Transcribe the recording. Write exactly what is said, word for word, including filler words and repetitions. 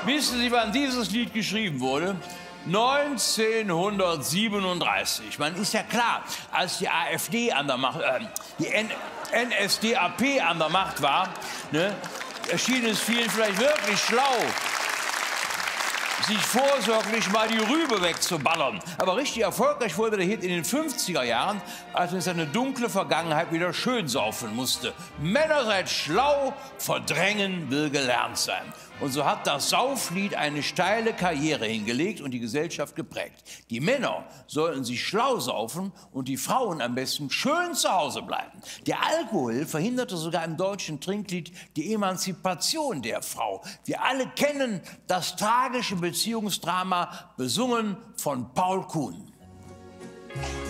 Wissen Sie, wann dieses Lied geschrieben wurde? neunzehnhundertsiebenunddreißig. Man ist ja klar, als die AfD an der Macht, äh, die N S D A P an der Macht war, ne, erschien es vielen vielleicht wirklich schlau, sich vorsorglich mal die Rübe wegzuballern. Aber richtig erfolgreich wurde der Hit in den fünfziger Jahren, als er seine dunkle Vergangenheit wieder schön saufen musste. Männer seid schlau, verdrängen will gelernt sein. Und so hat das Sauflied eine steile Karriere hingelegt und die Gesellschaft geprägt. Die Männer sollten sich schlau saufen und die Frauen am besten schön zu Hause bleiben. Der Alkohol verhinderte sogar im deutschen Trinklied die Emanzipation der Frau. Wir alle kennen das tragische Beziehungsdrama, besungen von Paul Kuhn.